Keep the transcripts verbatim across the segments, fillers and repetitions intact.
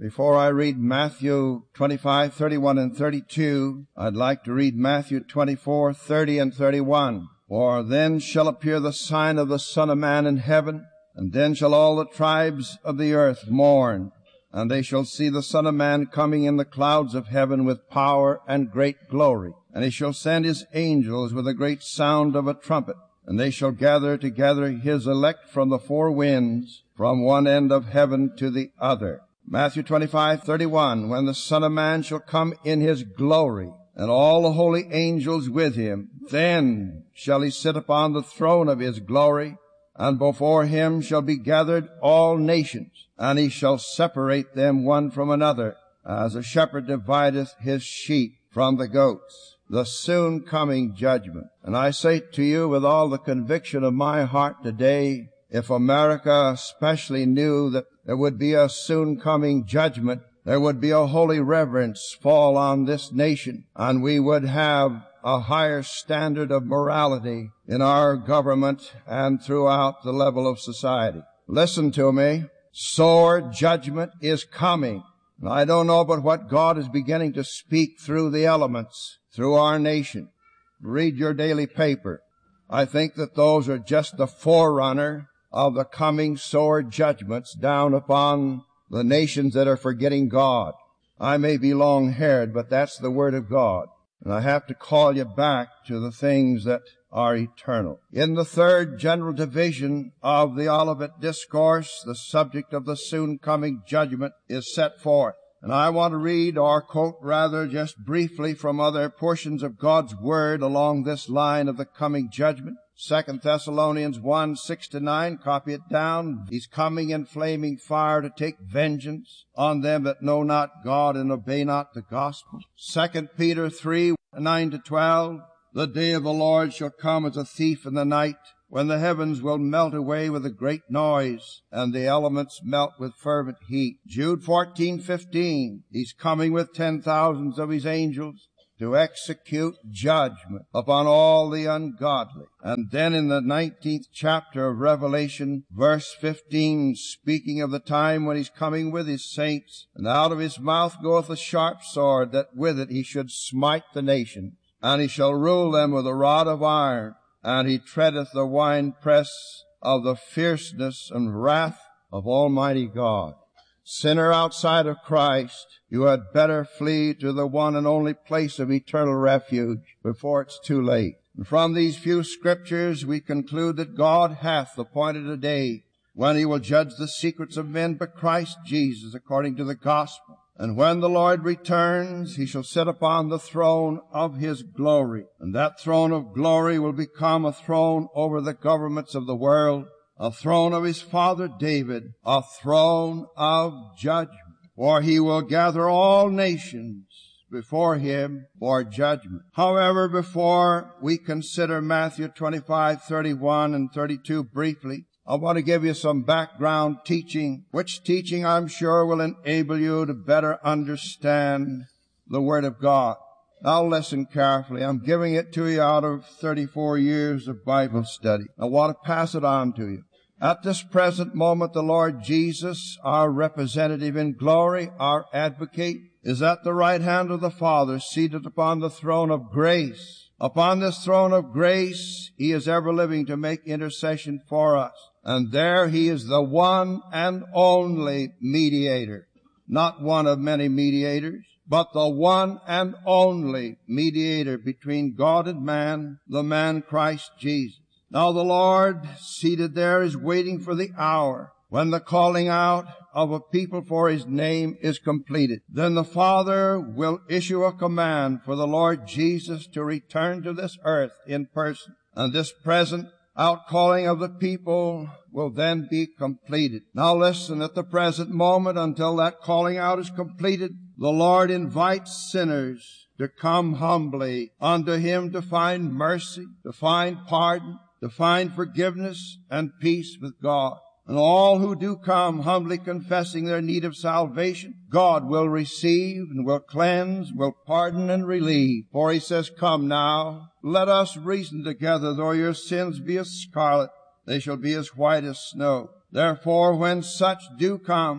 Before I read Matthew twenty-five, thirty-one, and thirty-two, I'd like to read Matthew twenty-four, thirty, and thirty-one. For then shall appear the sign of the Son of Man in heaven, and then shall all the tribes of the earth mourn, and they shall see the Son of Man coming in the clouds of heaven with power and great glory. And he shall send his angels with a great sound of a trumpet, and they shall gather together his elect from the four winds, from one end of heaven to the other. Matthew twenty-five, thirty-one, when the Son of Man shall come in his glory, and all the holy angels with him, then shall he sit upon the throne of his glory, and before him shall be gathered all nations, and he shall separate them one from another, as a shepherd divideth his sheep from the goats. The soon coming judgment. And I say to you with all the conviction of my heart today, if America especially knew that there would be a soon coming judgment, there would be a holy reverence fall on this nation, and we would have a higher standard of morality in our government and throughout the level of society. Listen to me. Sore judgment is coming. And I don't know but what God is beginning to speak through the elements, through our nation. Read your daily paper. I think that those are just the forerunner of the coming sore judgments down upon the nations that are forgetting God. I may be long-haired, but that's the Word of God. And I have to call you back to the things that are eternal. In the third general division of the Olivet Discourse, the subject of the soon coming judgment is set forth. And I want to read, or quote rather, just briefly from other portions of God's Word along this line of the coming judgment. Second Thessalonians one, six to nine, copy it down. He's coming in flaming fire to take vengeance on them that know not God and obey not the gospel. Second Peter three, nine to twelve, the day of the Lord shall come as a thief in the night, when the heavens will melt away with a great noise, and the elements melt with fervent heat. Jude fourteen, fifteen, he's coming with ten thousands of his angels to execute judgment upon all the ungodly. And then in the nineteenth chapter of Revelation, verse fifteen, speaking of the time when he's coming with his saints, and out of his mouth goeth a sharp sword, that with it he should smite the nations, and he shall rule them with a rod of iron, and he treadeth the winepress of the fierceness and wrath of Almighty God. Sinner outside of Christ, you had better flee to the one and only place of eternal refuge before it's too late. And from these few scriptures we conclude that God hath appointed a day when he will judge the secrets of men by Christ Jesus according to the gospel. And when the Lord returns, he shall sit upon the throne of his glory. And that throne of glory will become a throne over the governments of the world, a throne of his father David, a throne of judgment. For he will gather all nations before him for judgment. However, before we consider Matthew twenty-five, thirty-one, and thirty-two briefly, I want to give you some background teaching, which teaching I'm sure will enable you to better understand the Word of God. Now listen carefully. I'm giving it to you out of thirty-four years of Bible study. I want to pass it on to you. At this present moment, the Lord Jesus, our representative in glory, our advocate, is at the right hand of the Father, seated upon the throne of grace. Upon this throne of grace, he is ever living to make intercession for us. And there he is the one and only mediator. Not one of many mediators, but the one and only mediator between God and man, the man Christ Jesus. Now the Lord, seated there, is waiting for the hour when the calling out of a people for his name is completed. Then the Father will issue a command for the Lord Jesus to return to this earth in person. And this present outcalling of the people will then be completed. Now listen, at the present moment, until that calling out is completed, the Lord invites sinners to come humbly unto him to find mercy, to find pardon, to find forgiveness and peace with God. And all who do come humbly confessing their need of salvation, God will receive and will cleanse, will pardon and relieve. For he says, come now, let us reason together. Though your sins be as scarlet, they shall be as white as snow. Therefore, when such do come,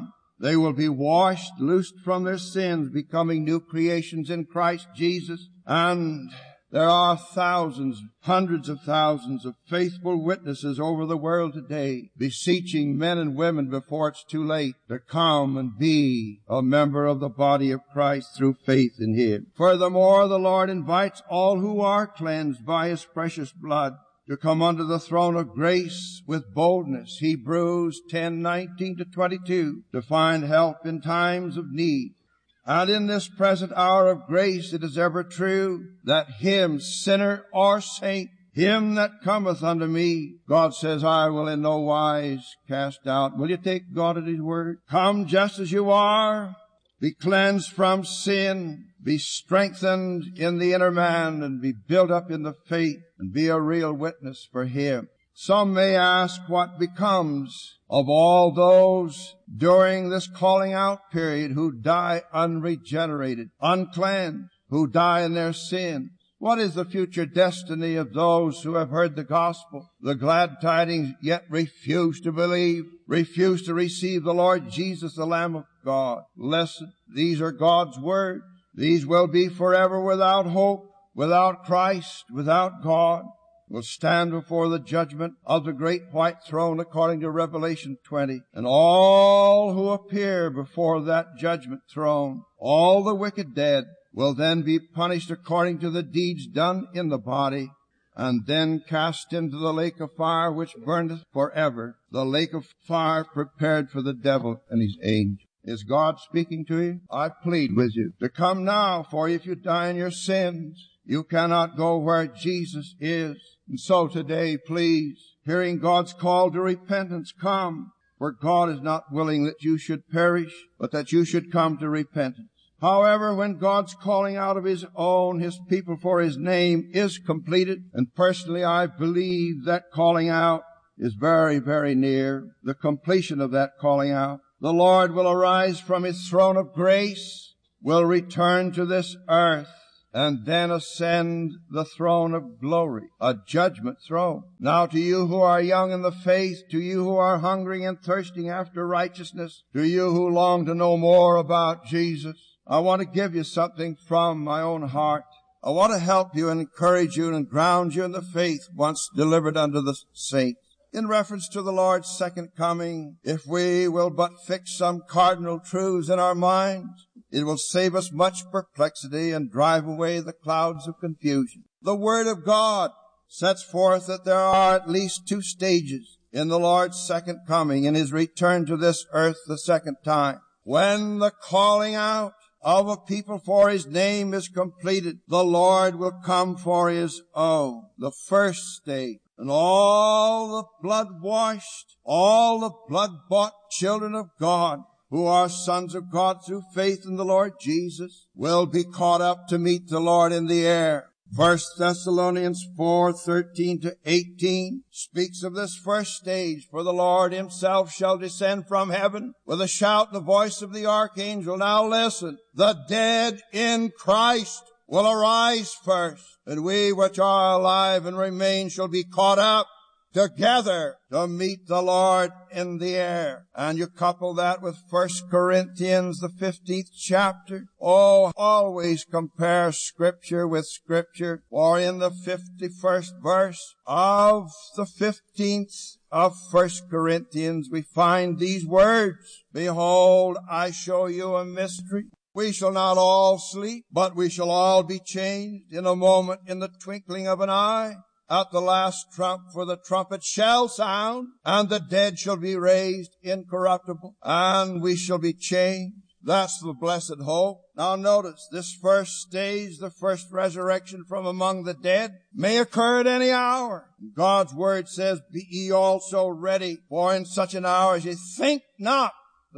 They will be washed, loosed from their sins, becoming new creations in Christ Jesus. And there are thousands, hundreds of thousands of faithful witnesses over the world today, beseeching men and women before it's too late to come and be a member of the body of Christ through faith in Him. Furthermore, the Lord invites all who are cleansed by His precious blood to come unto the throne of grace with boldness, Hebrews ten nineteen to twenty-two, to find help in times of need. And in this present hour of grace it is ever true that him, sinner or saint, him that cometh unto me, God says, I will in no wise cast out. Will you take God at His word? Come just as you are. Be cleansed from sin. Be strengthened in the inner man and be built up in the faith and be a real witness for Him. Some may ask what becomes of all those during this calling out period who die unregenerated, uncleansed, who die in their sins. What is the future destiny of those who have heard the gospel, the glad tidings, yet refuse to believe, refuse to receive the Lord Jesus, the Lamb of God? Listen, these are God's words. These will be forever without hope, without Christ, without God, will stand before the judgment of the great white throne according to Revelation twenty. And all who appear before that judgment throne, all the wicked dead, will then be punished according to the deeds done in the body, and then cast into the lake of fire which burneth forever, the lake of fire prepared for the devil and his angels. Is God speaking to you? I plead with you to come now, for if you die in your sins, you cannot go where Jesus is. And so today, please, hearing God's call to repentance, come, for God is not willing that you should perish, but that you should come to repentance. However, when God's calling out of His own, His people for His name is completed, and personally I believe that calling out is very, very near, the completion of that calling out. The Lord will arise from His throne of grace, will return to this earth, and then ascend the throne of glory, a judgment throne. Now to you who are young in the faith, to you who are hungering and thirsting after righteousness, to you who long to know more about Jesus, I want to give you something from my own heart. I want to help you and encourage you and ground you in the faith once delivered unto the saints. In reference to the Lord's second coming, if we will but fix some cardinal truths in our minds, it will save us much perplexity and drive away the clouds of confusion. The Word of God sets forth that there are at least two stages in the Lord's second coming, in His return to this earth the second time. When the calling out of a people for His name is completed, the Lord will come for His own, the first stage. And all the blood-washed, all the blood-bought children of God who are sons of God through faith in the Lord Jesus will be caught up to meet the Lord in the air. First Thessalonians four thirteen to eighteen speaks of this first stage. For the Lord Himself shall descend from heaven with a shout and the voice of the archangel. Now listen, the dead in Christ will arise first, and we which are alive and remain shall be caught up together to meet the Lord in the air. And you couple that with First Corinthians, the fifteenth chapter. Oh, always compare Scripture with Scripture. For in the fifty-first verse of the fifteenth of First Corinthians, we find these words, Behold, I show you a mystery. We shall not all sleep, but we shall all be changed in a moment, in the twinkling of an eye, at the last trump, for the trumpet shall sound, and the dead shall be raised incorruptible, and we shall be changed. That's the blessed hope. Now notice, this first stage, the first resurrection from among the dead, may occur at any hour. God's word says, Be ye also ready, for in such an hour as ye think not,